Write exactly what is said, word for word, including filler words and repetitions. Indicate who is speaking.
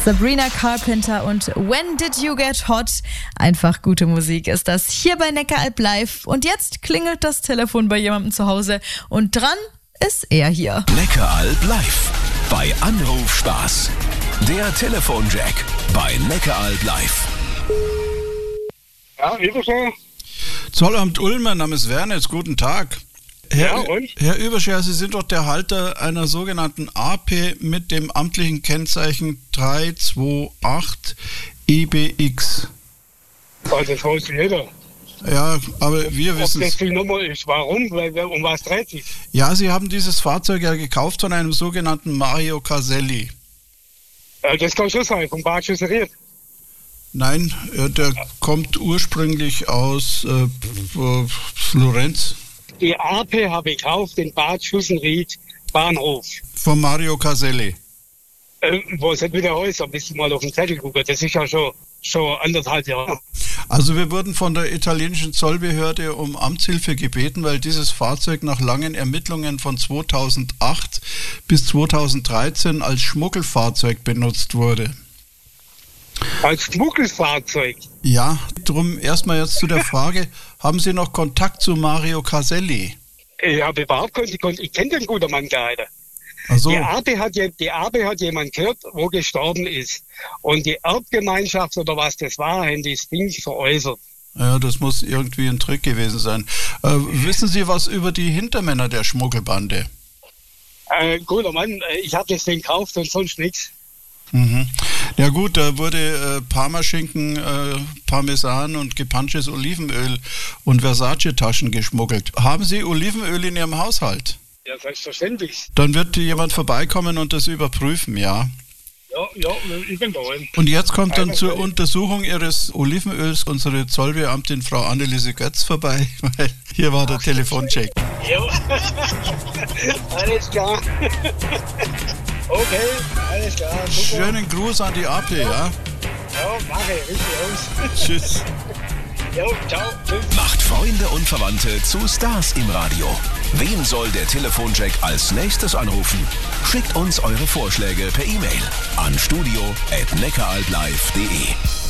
Speaker 1: Sabrina Carpenter und When Did You Get Hot? Einfach gute Musik ist das hier bei Neckaralb Live. Und jetzt klingelt das Telefon bei jemandem zu Hause und dran ist er hier.
Speaker 2: Neckaralb Live bei Anrufspaß. Der Telefonjack bei Neckaralb Live.
Speaker 3: Ja, Überscher.
Speaker 4: Zollamt Ulm, mein Name ist Wernitz, guten Tag. Herr,
Speaker 3: Ja, und?
Speaker 4: Herr Überscher, Sie sind doch der Halter einer sogenannten A P mit dem amtlichen Kennzeichen drei zwei acht E B X.
Speaker 3: Oh, das weiß jeder.
Speaker 4: Ja, aber wir
Speaker 3: Ob
Speaker 4: wissen
Speaker 3: das
Speaker 4: es.
Speaker 3: die Nummer ist, warum, weil, um was dreht sich?
Speaker 4: Ja, Sie haben dieses Fahrzeug ja gekauft von einem sogenannten Mario Caselli.
Speaker 3: Äh, das kann schon sein, vom Bad Schüsseriert.
Speaker 4: Nein, äh, der kommt ursprünglich aus äh, F- Florenz,
Speaker 3: Die A P habe ich gekauft, den Bad Schussenried Bahnhof.
Speaker 4: von Mario Caselli.
Speaker 3: Äh, wo es nicht wieder heißt, da müsst ihr mal auf den Zettel gucken. Das ist ja schon, schon anderthalb Jahre.
Speaker 4: Also wir wurden von der italienischen Zollbehörde um Amtshilfe gebeten, weil dieses Fahrzeug nach langen Ermittlungen von zweitausendacht bis zweitausenddreizehn als Schmuggelfahrzeug benutzt wurde.
Speaker 3: Als Schmuggelfahrzeug.
Speaker 4: Ja, drum erstmal jetzt zu der Frage, haben Sie noch Kontakt zu Mario Caselli?
Speaker 3: Ich habe überhaupt keinen Kontakt. Ich kenne den guten Mann gerade.
Speaker 4: Also,
Speaker 3: Die A P hat, je- die A P hat jemand gehört, wo gestorben ist. Und die Erbgemeinschaft oder was das war, haben das Ding veräußert.
Speaker 4: ja, das muss irgendwie ein Trick gewesen sein. Äh, wissen Sie was über die Hintermänner der Schmuggelbande?
Speaker 3: Äh, guter Mann, äh, ich habe das Ding gekauft und sonst nichts.
Speaker 4: Mhm. Ja gut, da wurde äh, Parmaschinken, äh, Parmesan und gepanschtes Olivenöl und Versace-Taschen geschmuggelt. Haben Sie Olivenöl in Ihrem Haushalt?
Speaker 3: Ja, selbstverständlich.
Speaker 4: Dann wird jemand vorbeikommen und das überprüfen, ja.
Speaker 3: Ja, ja, ich bin da.
Speaker 4: Und jetzt kommt dann
Speaker 3: Einfach
Speaker 4: zur
Speaker 3: so.
Speaker 4: Untersuchung Ihres Olivenöls unsere Zollbeamtin Frau Anneliese Götz vorbei, weil hier war der Telefoncheck.
Speaker 3: Ja. Alles klar. Okay, alles klar. Super.
Speaker 4: Schönen Gruß an die A P, ja?
Speaker 3: Ja, mache ich. Richtig aus.
Speaker 4: Tschüss.
Speaker 3: Ja, ciao. Tschüss.
Speaker 2: Macht Freunde und Verwandte zu Stars im Radio. Wen soll der Telefonjack als nächstes anrufen? Schickt uns eure Vorschläge per E-Mail an studio at neckaralblive punkt de.